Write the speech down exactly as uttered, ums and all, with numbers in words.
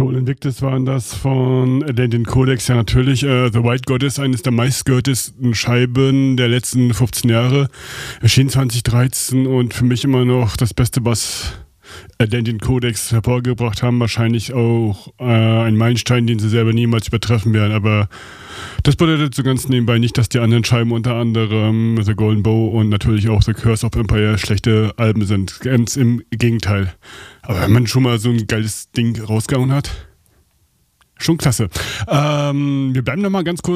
Soul Invictus waren das von den Codex, ja natürlich. Äh, The White Goddess, eines der meistgehörtesten Scheiben der letzten fünfzehn Jahre. Erschien zwanzig dreizehn und für mich immer noch das Beste, was äh, den Codex hervorgebracht haben. Wahrscheinlich auch äh, ein Meilenstein, den sie selber niemals übertreffen werden. Aber das bedeutet so ganz nebenbei nicht, dass die anderen Scheiben, unter anderem The Golden Bow und natürlich auch The Curse of Empire, schlechte Alben sind. Ganz im Gegenteil. Aber wenn man schon mal so ein geiles Ding rausgehauen hat, schon klasse. Ähm, wir bleiben noch mal ganz kurz